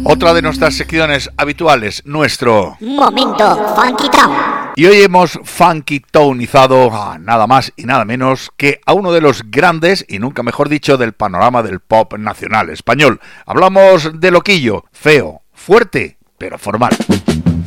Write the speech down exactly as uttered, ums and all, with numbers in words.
Otra de nuestras secciones habituales, nuestro Momento Funky Town. Y hoy hemos funky townizado a nada más y nada menos que a uno de los grandes, y nunca mejor dicho, del panorama del pop nacional español. Hablamos de Loquillo, feo, fuerte, pero formal.